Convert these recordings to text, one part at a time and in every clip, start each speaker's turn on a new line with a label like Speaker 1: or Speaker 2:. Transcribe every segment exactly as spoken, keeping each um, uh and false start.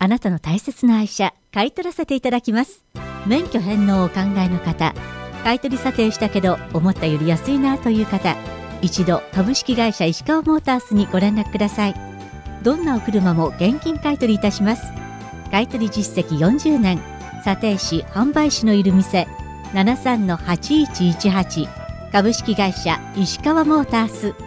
Speaker 1: あなたの大切な愛車買い取らせていただきます。免許返納をお考えの方、買い取り査定したけど思ったより安いなという方、一度株式会社石川モータースにご連絡ください。どんなお車も現金買い取りいたします。買い取り実績よんじゅうねん、査定士販売士のいる店 ななさんのはちいちいちはち 株式会社石川モータース。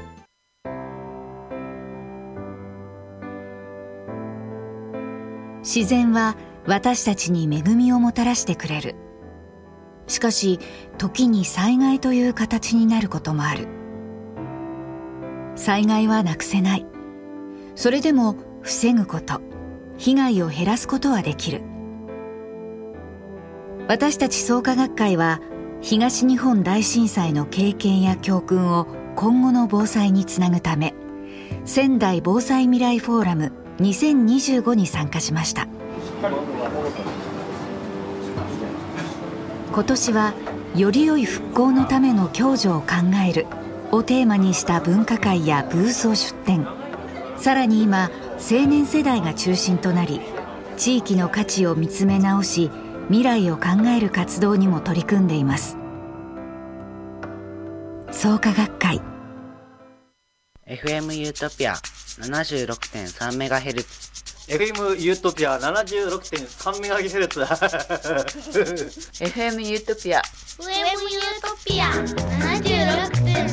Speaker 2: 自然は私たちに恵みをもたらしてくれる。しかし時に災害という形になることもある。災害はなくせない。それでも防ぐこと、被害を減らすことはできる。私たち創価学会は東日本大震災の経験や教訓を今後の防災につなぐため、仙台防災未来フォーラムにせんにじゅうごに参加しました。今年はより良い復興のための共助を考えるをテーマにした分科会やブースを出展。さらに今青年世代が中心となり、地域の価値を見つめ直し未来を考える活動にも取り組んでいます。創価学会
Speaker 3: エフエム ユートピア ななじゅうろくてんさんメガヘルツ
Speaker 4: エフエム ユートピア ななじゅうろくてんさんメガヘルツ
Speaker 5: エフエム ユートピア
Speaker 6: エフエム ユートピア ななじゅうろくてんさん